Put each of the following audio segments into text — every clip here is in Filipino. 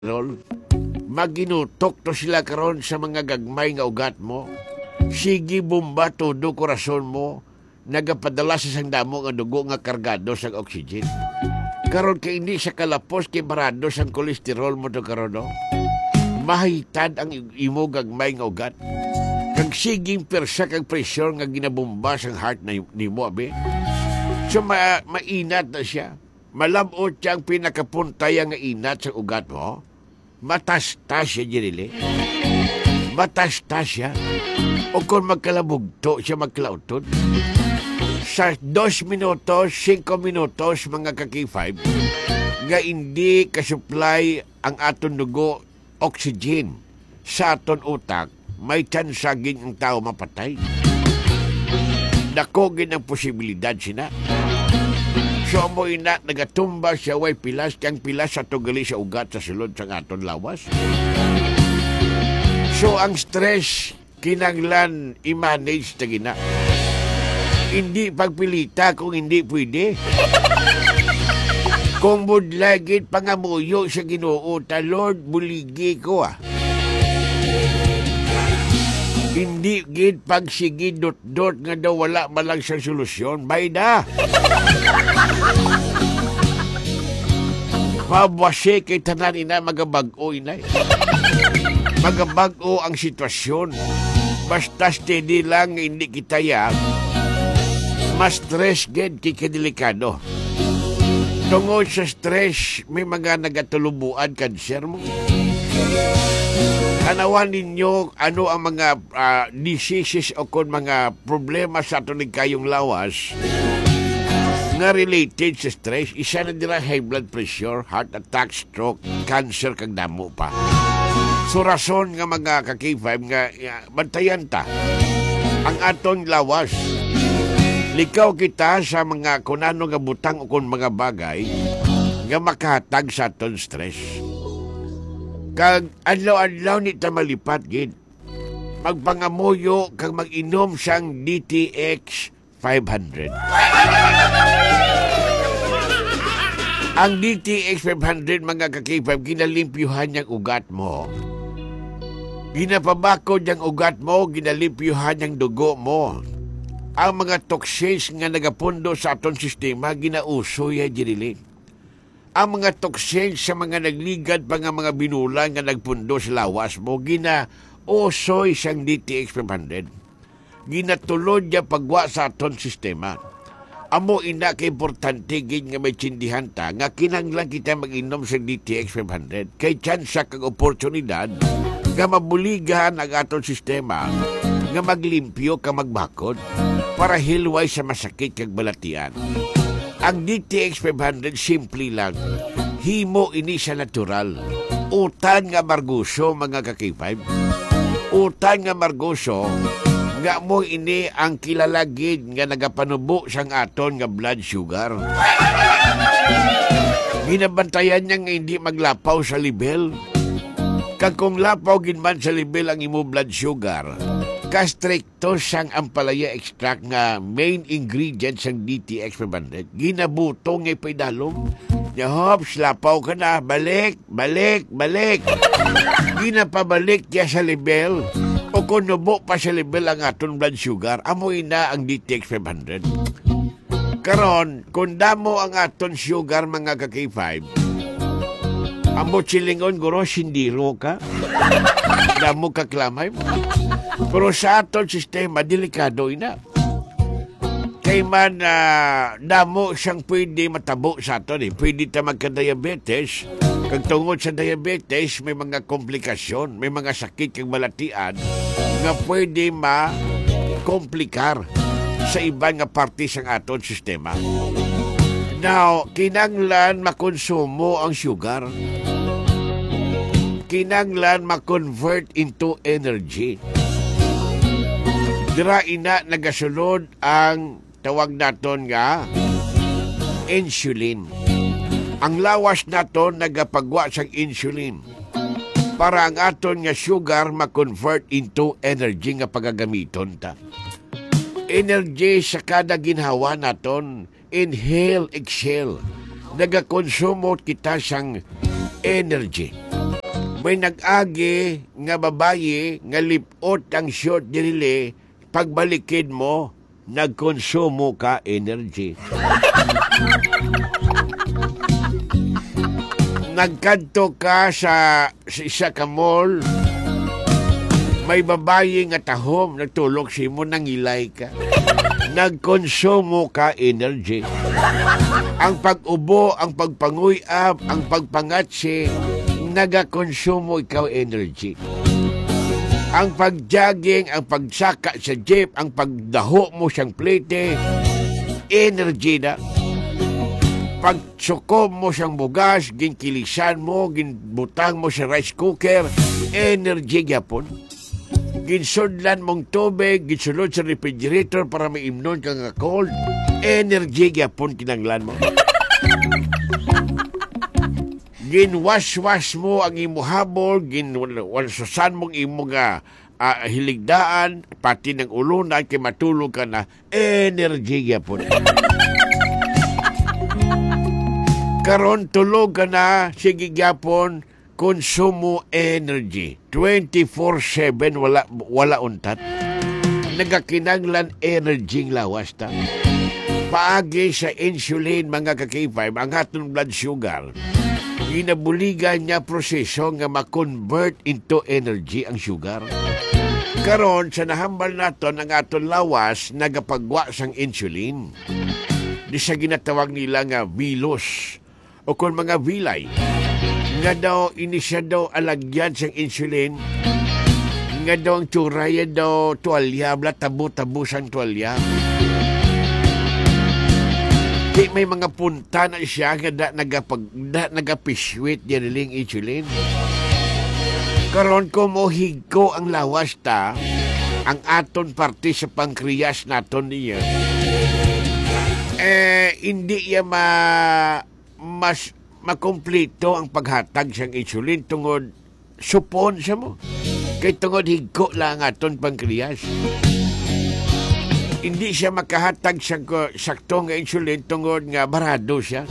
cholesterol, maginutok to sila karon sa mga gagmay nga ugat mo. Sige bomba todo korason mo, nagapadala sa sang damo nga dugo nga kargado sa oxygen. Karon kay hindi sa kalapos kay barado sang kolesterol mo to karon no. Mahitad ang imo gagmay nga ugat. Kag siging persa kag pressure nga ginabomba sang heart na nimo abi. So mainat na siya. Malabot siyang pinakapuntay nga inat sa ugat mo. Matastas siya, Jirili. Matastas siya. O kung magkalabugto siya magkalautot. Sa 2 minutos, 5 minutos, mga kaki-5, nga hindi kasupply ang aton dugo oxygen sa aton utak, may tsansagin ang tao mapatay. Dakogin ang posibilidad sina. So mo ina nagatumba siya way pilas kang pilas sa tugali sa ugat sa sulod sa aton lawas. So ang stress kinanglan i-manage ta gina. Hindi pagpilita kung hindi pwede. Kung budlagit pangamuyo sa Ginoo ta Lord buligi ko Hindi gid pagsigi dot-dot nga daw wala malang sa solusyon. Bayda. Mabwasi kay tanan ina magabag-o inay. Magabag-o ang sitwasyon. Basta steady lang hindi kita yak. Mas stress gid kay kadelikado. Tungod sa stress, may mga nagatulubuan kanser mo. Tanawan ninyo ano ang mga diseases o kung mga problema sa ato kayong lawas nga related sa stress. Isa na dira high blood pressure, heart attack, stroke, cancer kag damo pa. So rason nga mga kaki-5 nga bantayan ta ang aton lawas. Likaw kita sa mga kunano nga butang o kung mga bagay nga makahatag sa aton stress. Kag adlaw-adlaw ni ta malipat gid. Magpangamuyo kag mag-inom sang DTX 500. Ang DTX 500 mga kakipab ginalimpyuhan yang ugat mo. Ginapabakod yang ugat mo, ginalimpyuhan yang dugo mo. Ang mga toxins nga nagapundo sa aton sistema ginauso ya Jirili. Ang mga toxins sa mga nagligad pa nga mga binulang nga nagpundo sa lawas mo, gina-osoy siyang DTX 500. Ginatulod niya pagwa sa aton sistema. Amo ina ka importante gid nga may tsindihan ta, nga kinanglan kita mag-inom sa DTX 500. Kay tsansa kag oportunidad nga mabuligan ang aton sistema, nga maglimpyo ka magbakod, para hilway sa masakit kag balatian. Ang DTX 500 simple lang. Himo ini sa natural. Utan nga marguso mga kakipay. Utan nga marguso nga mo ini ang kilalagid nga nagapanubo sang aton nga blood sugar. Ginabantayan niya nga hindi maglapaw sa level. Kag kung lapaw ginman sa level ang imo blood sugar, kastrikto sang ampalaya extract nga main ingredient sang DTX 500. Ginabuto nga ipidalom. Hops, lapaw ka na. Balik. Ginapabalik kaya sa level. O kung nubo pa sa level ang aton blood sugar, amoy na ang DTX 500. Karon, kung damo ang aton sugar mga kaki-5, amo silingon guro, sindiro ka. Damo kaklamay mo. Pero sa aton sistema, delikado ina. Kay man damo siyang pwede matabo sa aton. Pwede ta magka-diabetes. Kag tungod sa diabetes, may mga komplikasyon, may mga sakit kag malatian nga pwede ma-komplikar sa ibang nga parte sang aton sistema. Now, kinanglan makonsumo ang sugar. Kinanglan ma-convert into energy. Dira ina nagasunod ang tawag naton nga insulin. Ang lawas naton nagapagwa sang insulin para ang aton nga sugar ma-convert into energy nga pagagamiton ta. Energy sa kada ginhawa naton, inhale, exhale. Nagakonsumo kita sang energy. May nag-agi nga babaye nga lipot ang short dirili, pagbalikid mo, nagkonsumo ka energy. Nagkadto ka sa isa ka mall, may babaye nga tahom, nagtulog si mo, nangilay ka. Nagkonsumo ka energy. Ang pag-ubo, ang pagpanguyab, ang pagpangatsi, nagakonsumo ikaw energy. Ang pag-jogging, ang pagsaka sa jeep, ang pagdaho mo siyang plate, energy na. Pagsukob mo siyang bugas, ginkilisan mo, ginbutang mo sa rice cooker, energy gyapon. Ginsudlan mong tubig, ginsulod sa refrigerator para maimnon ka nga cold, energy gyapon kinanglan mo. Ginwash-wash mo ang imo habol, ginwasan mong imo nga hiligdaan, pati ng ulunan, kay matulog ka na, energy gyapon. Karon tulog ka na, sige gyapon, konsumo energy. 24/7, wala untat. Nagakinanglan energy lawas ta. Paagi sa insulin, mga ka-K5, ang atong blood sugar, ginabuligan niya proseso nga ma-convert into energy ang sugar. Karon sa nahambal naton ang aton lawas, nagapagwa sang insulin. Di sa ginatawag nila nga vilos o kung mga vilay. Nga daw, inisya daw alagyan sang insulin. Nga daw ang turaya daw tuwalya, tabo-tabo sang tuwalya. Di may mga punta na siya nga nagapiswit diniling insulin. Karon ko mohig ko ang lawas ta, ang aton parte sa pankreas naton niya. Hindi iya mas makumpleto ang paghatag siyang insulin tungod supon siya mo. Kay tungod higko lang aton pankreas. Hindi siya makahatag siyang sakto nga insulin tungod nga barado siya.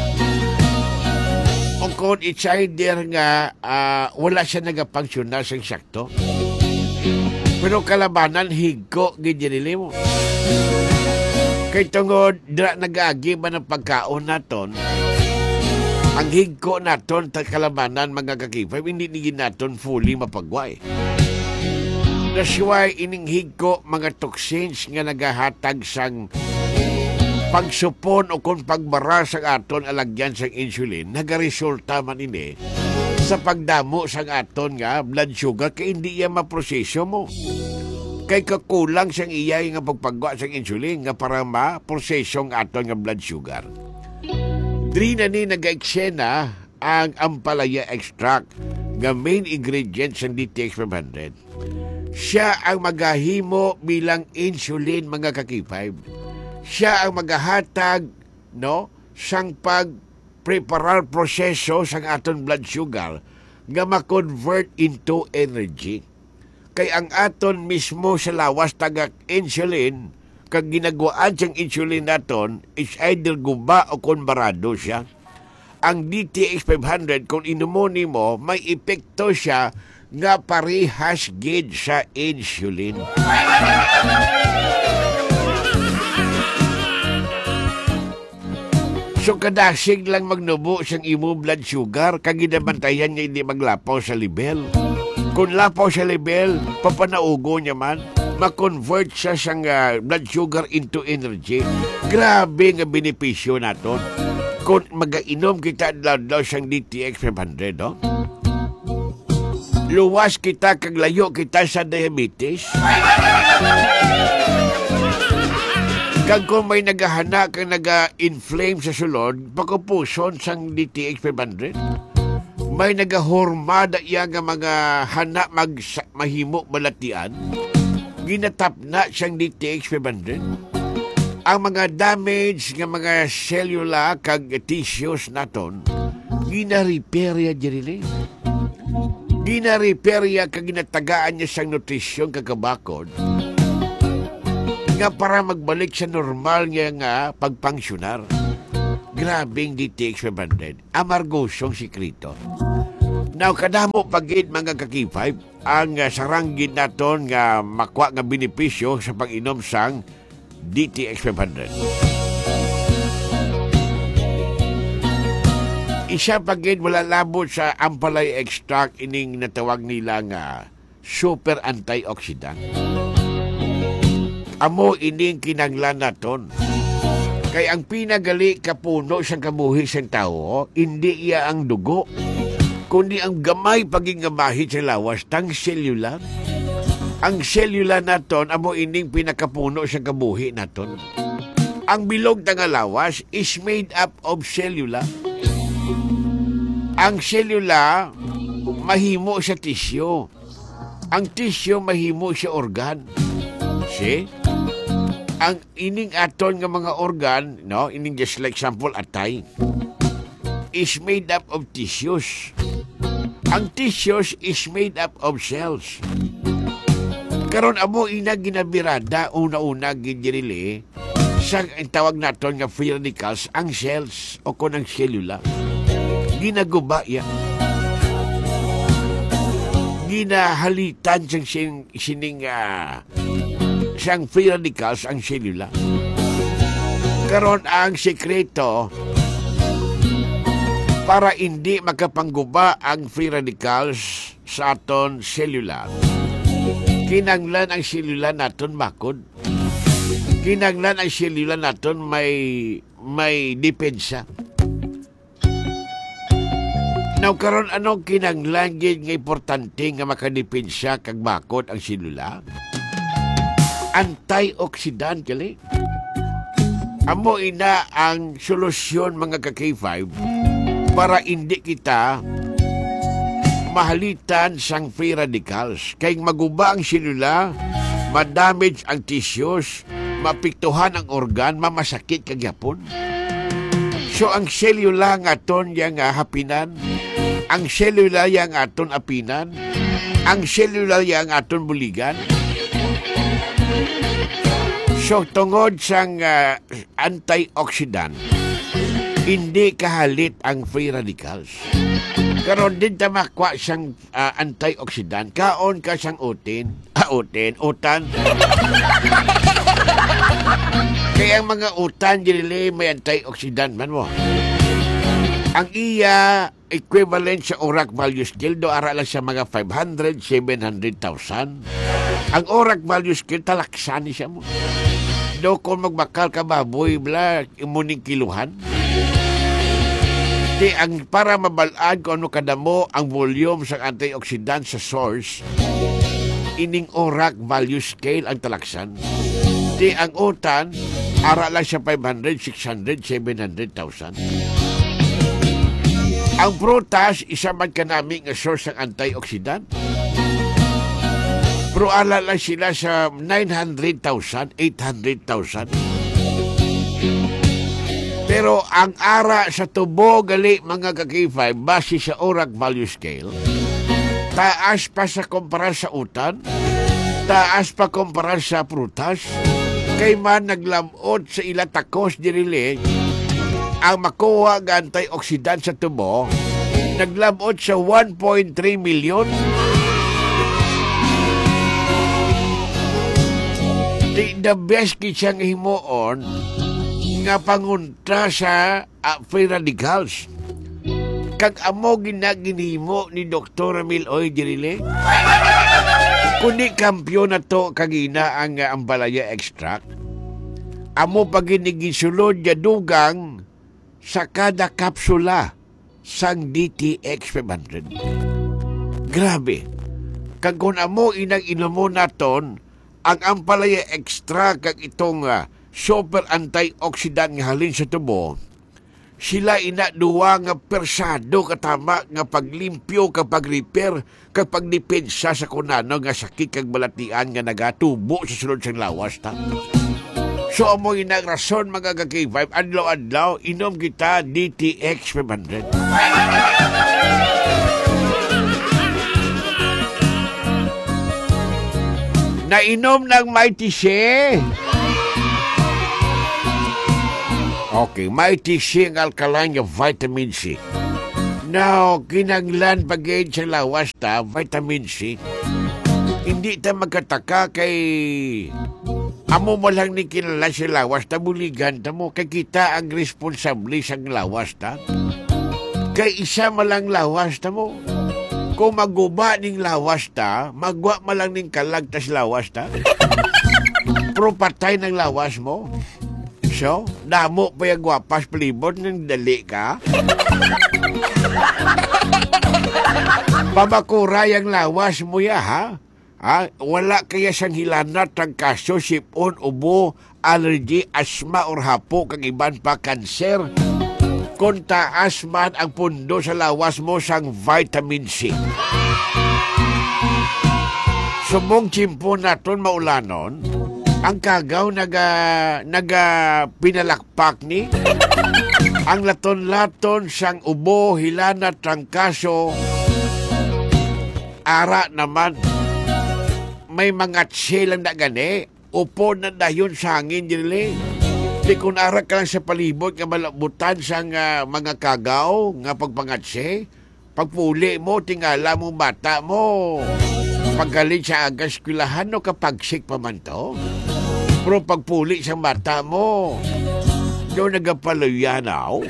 O kung it's either nga wala siya nagapangsyon na siyang sakto. Pero kalabanan higko gidinili mo. Kay tungod dira nag-agi man ang pagkaon naton. Ang higko naton ta kalabanan mga ka-K5, hindi nigin naton fully mapagway. That's why ining higko mga toxins nga nagahatag sang pagsupon o kung pagbara sang aton alagyan sang insulin, nagaresulta man ini sa pagdamo sang aton nga blood sugar kay hindi iya maproseso mo. Kay kakulang sang iya nga pagpagwa sang insulin nga para ma-proseso ang aton nga blood sugar. Dri na ni nag-eksena ang ampalaya extract nga main ingredient sa DTX 500. Siya ang magahimo bilang insulin mga ka-K5. Siya ang magahatag sang pag-preparar proseso sang aton blood sugar nga ma-convert into energy. Kay ang aton mismo sa lawas tagak insulin kag ginagwaan siyang insulin naton is either guba o kung barado siya. Ang DTX 500 kung inumoni mo, may epekto siya nga parehas gid sa insulin. So kadasig lang magnubo siyang imo blood sugar kag ginabantayan niya hindi maglapaw sa level. Kung lapaw sa level, papanaugo niya man, ma-convert siya siyang blood sugar into energy. Grabe nga benepisyo naton. Kung mag-inom kita daw siyang DTX 500, no? Luwas kita kag layo kita sa diabetes. Kag kung may nagahana kang naga-inflame sa sulod, pagkupuson sang DTX 500. May nagahormada iya nga mga hana mahimo balatian. Ginatap na siyang DTX 500. Ang mga damage nga mga cellula kag tissues naton, gina-repair ya diri. Gina-repair ya kag ginatagaan niya siyang nutrisyon kagabakod nga para magbalik sa normal niya nga pagpangsyunar. Grabing DTX 500. Amargosyong sikrito. Now, kadamo pagid mga kakipay, ang saranggid naton nga makwa nga benepisyo sa pag-inom sang DTX 500. Isa pagid wala labot sa ampalaya extract ining natawag nila nga super antioxidant. Amo ining kinanglan naton. Kay ang pinagali kapuno sa kabuhi sa tao, hindi iya ang dugo, kundi ang gamay paging gamahit sa lawas, tang selula. Ang selula naton, amo ining pinakapuno sa kabuhi naton. Ang bilog nga lawas is made up of selula. Ang selula, mahimo sa tisyo. Ang tisyo, mahimo sa organ. See? Ang ining aton nga mga organ, no, ining just like example atay, is made up of tissues. Ang tissues is made up of cells. Karon amo ina ginabirada una-una gindirili sa tawag naton nga free radicals ang cells o kunang selula. Ginaguba ya. Ginahalitan siyang sining siyang free radicals ang selula. Karon ang sekreto para hindi makapangguba ang free radicals sa aton selula. Kinanglan ang selula naton makod. Kinanglan ang selula naton may depensa. Now karon anong kinanglan gid nga importante nga makadepensa kag makod ang selula? Antioxidant kali. Amo ina ang solusyon mga ka-K5 para hindi kita mahalitan sang free radicals. Kay maguba ang selula, madamage ang tissues, mapiktuhan ang organ, mamasakit kagyapon. So ang selula nga aton yang hapinan, ang selula yang aton apinan, ang selula yang aton buligan. So, tungod sang antioxidant, hindi kahalit ang free radicals. Karon din tamakwa siyang antioxidant, kaon ka siyang utan. Kaya ang mga utan, dinili may antioxidant man mo. Ang iya equivalent sa ORAC value scale, do ara lang sa mga 500, 700,000. Ang ORAC value scale, talaksan siya mo. Do kung magbakal ka baboy, bla, imuning kiluhan. Di ang para mabalaan kung ano kadamo ang volume sa antioxidant sa source, ining ORAC value scale ang talaksan. Di ang utan, ara lang sa 500, 600, 700,000. Ang prutas, isa man ka namin nga source ng antioxidant. Pero ala lang sila sa 900,000, 800,000. Pero ang ara sa tubo gali mga ka-K5 base sa ORAC value scale, taas pa sa kumpara sa utan, taas pa kumpara sa prutas, kay man naglamod sa ila takos dirili, ang makuha ng antioxidant sa tubo, naglamod sa 1.3 million. The best kitsang himuon nga pangunta sa free radicals. Kag amo ginimo ni Dr. Emil Oy Dirile. Kundi kampyon na to kagina ang ambalaya extract. Amo paginigisulod ya dugang sa kada kapsula sang DTX 500. Grabe. Kag kung amo inang inumo naton ang ampalaya extra kag itong super antioxidant nga halin sa tubo, sila ina duwa nga persado katama nga paglimpyo kapag repair kapag depensa sa kunano nga sakit kag balatian nga nagatubo sa sulod sang lawas ta. So amo ina rason mga ka-K5 adlaw-adlaw inom kita DTX 500. Nainom ng Mighty Shea. Okay, Mighty Shea ang alkaline nga vitamin C. Now, kinanglan pagkain sa lawas ta, vitamin C. Hindi ta magkataka kay amo mo lang ni kilala sa lawas ta, buligan ta mo. Kay kita ang responsable sa lawas ta. Kay isa malang lawas ta mo. Kung maguba ning lawas ta, magwa malang ning kalag tas lawas ta. Pro patay ng lawas mo. So, damo pa yung gwapas palibot ng dali ka. Pamakuray ang lawas mo ya, ha? Wala kaya siyang hilanat ng kaso, sipon, ubo, allergy, asma, or hapo, kang iban pa kanser. Kung taas man ang pundo sa lawas mo sang vitamin C. Sumong tsimpo naton maulanon, ang kagaw naga pinalakpak ni ang laton-laton sang ubo, hilana, trangkaso, ara naman. May mga tsilang na gani, upo na dayon sa hangin dili. Di kung ara ka lang sa palibot nga malabutan sang mga kagaw nga pagpangatse, pagpuli mo, tingala mo bata mo. Paggalit sa agas kwilahan no kapagsik pa man to. Pero pagpuli sa mata mo, doon nagapaluyanaw.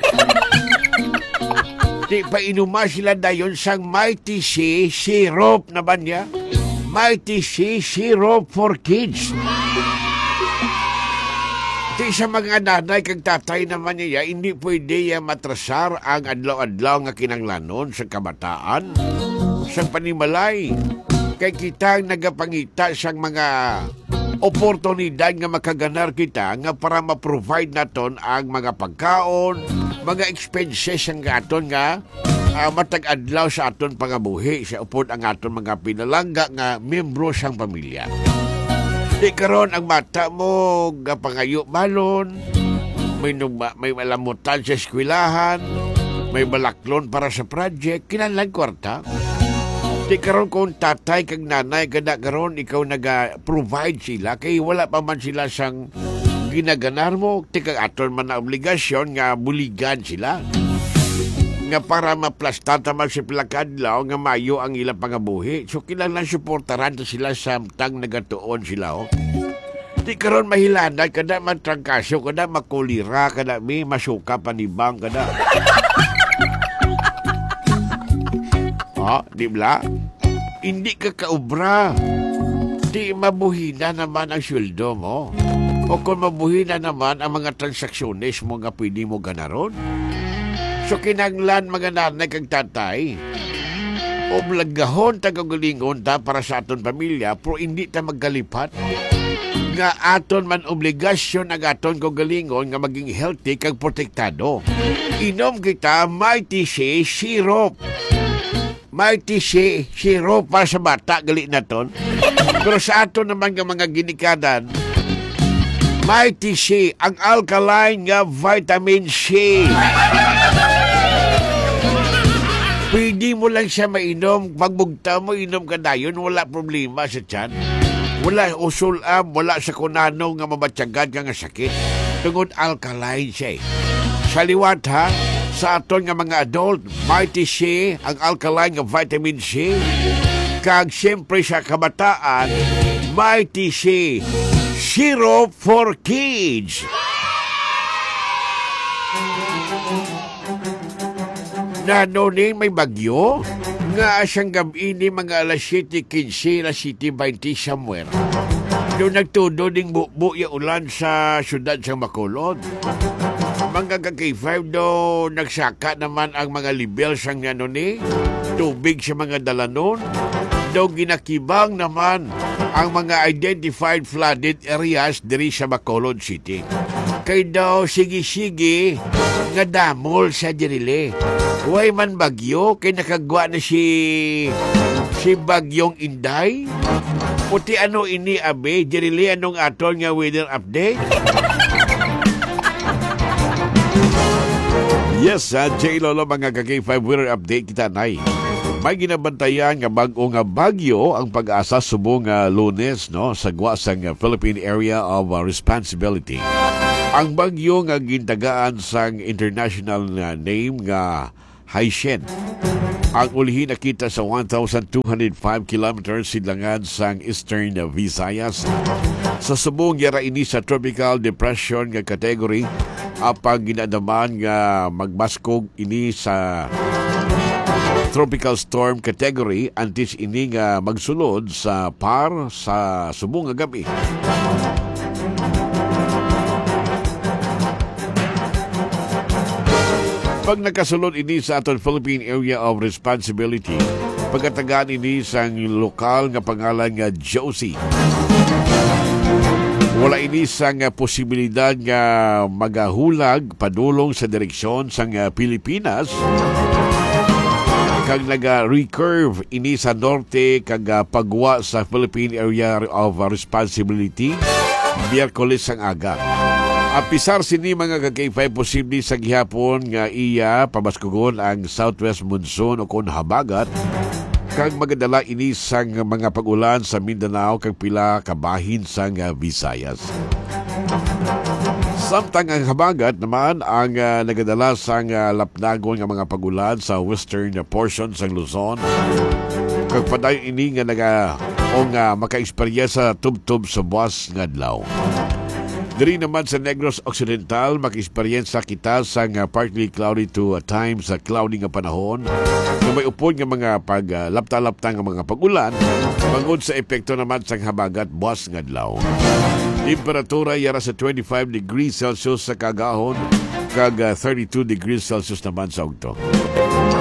Di pa inuma sila dayon sang Mighty C syrup na ba niya? Mighty C syrup for kids. Di sa mga nanay kag tatay naman niya, hindi pwede matrasar ang adlaw-adlaw nga kinanglanon sa kabataan. Sa panimalay, kay kita nagapangita sang mga oportunidad nga makaganar kita nga para ma-provide naton ang mga pagkaon, mga expenses ang aton nga matag-adlaw sa aton pangabuhi sa upod ang aton mga pinalangga nga membro sang pamilya. Di karon ang mata mo gapangayo balon, may malamutan sa eskwelahan, may balaklon para sa project, kinahanglan kwarta. Di karon kung tatay kag nanay kada karon ikaw naga-provide sila kay wala pa man sila sang ginaganar mo, tikag aton man na obligasyon nga buligan sila nga para maplastar taman si pilakadlaw nga mayo ang ilang pangabuhi. So kinahanglan suportaran ta sila samtang nagatuon sila. Di karon mahilanay kada man trangkaso, kada makulira, kada may masuka panibang kada. Di ba? Hindi ka kaubra. Di mabuhina naman ang sweldo mo. O kung mabuhina naman ang mga transaksyones mo nga pwede mo ganaron. So kinanglan mga nanay kag tatay, oblagahon tagagalingon ta para sa aton pamilya, pero hindi ta maggalipat. Nga aton man obligasyon ang aton kagalingon nga maging healthy kag protektado. Inom kita Mighty C syrup. Mighty C syrup para sa bata, gali na ton. Pero sa aton naman nga mga ginikadan, Mighty C, ang alkaline nga vitamin C. Pwede mo lang siya mainom. Pagbugta mo, inom ka dayon, wala problema sa tiyan. Wala usulam, wala sa kunano nga mabatsyagad ka nga sakit. Tungod alkaline siya. Sa liwat ha, sa aton nga mga adult, Mighty C, ang alkaline nga vitamin C. Kag siyempre sa kabataan, Mighty C, syrup for kids. Nano ni may bagyo? Nga siyang gabi ni mga alas 7:15, alas 7:20 somewhere. Doon nagtudo ding bubo ya ulan sa syudad sa Bacolod. Mga kaki-5 do nagsaka naman ang mga libel sang ano ni tubig sa mga dalanon. Do ginakibang naman ang mga identified flooded areas diri sa Bacolod City. Kay daw sige-sige nga damol sa dirile. Huwag man bagyo, kay nakagwa na si Bagyong Inday. Puti ano ini abe, dirili anong aton nga weather update? Yes, J. Lolo, mga kaki-5 weather update kita nay. May ginabantayan nga bag-o nga bagyo ang pag-asa subong Lunes no sa guwasang Philippine Area of Responsibility. Ang bagyo nga gintagaan sang international name nga Haishen. Ang ulihin nakita sa 1,205 kilometers sidlangan sang Eastern Visayas. Sa subong yara ini sa tropical depression nga category, apang ginadaman nga magbaskog ini sa tropical storm category antes ini nga magsulod sa par sa subong nga gabi. Pag nakasulod ini sa aton Philippine Area of Responsibility, pagkatagaan ini sang lokal nga pangalan nga Josie. Wala ini sang posibilidad nga magahulag padulong sa direksyon sang Pilipinas kag naga-recurve ini sa norte kag pagwa sa Philippine Area of Responsibility Miyerkules ang aga. Apisar sini mga kakaipay posible sa gihapon nga iya pamaskugon ang southwest monsoon o kon habagat kag magadala ini sang mga pag-ulan sa Mindanao kag pila kabahin sang Visayas. Samtang ang habagat naman ang nagadala sang lapnagon nga mga pag-ulan sa western portion sang Luzon. Kag padayon ini nga maka-eksperyensya tubtob sa buwas nga adlaw. Diri naman sa Negros Occidental, maki-eksperyensya kita sa partly cloudy to at times cloudy nga panahon na may upod nga mga paglapta-lapta nga mga pag-ulan bangod sa epekto naman sa habagat buwas nga adlaw. Temperatura yara sa 25 degrees Celsius sa kagahon kag 32 degrees Celsius naman sa ugto.